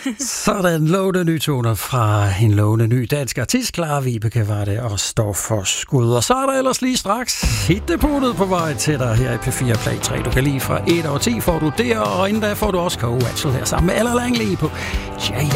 Sådan lovende nytoner fra en lovende ny dansk artist. Clara Vibeke var det og står for skud. Og så er der ellers lige straks hitdepotet på vej til dig her i P4 Play 3. Du kan lige fra 1 over 10 får du det, og inden da får du også Coe Watchell her sammen med Ella Langley på